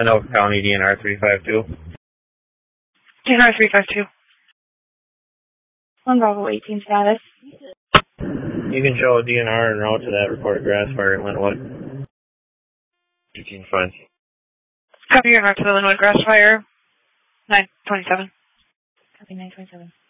Anoka County DNR 352. DNR 352. 1 Bravo 18 status. You can show DNR en route to that reported grass fire at Linwood. 18 fine. Copy your en route to the Linwood grass fire. 927. Copy 927.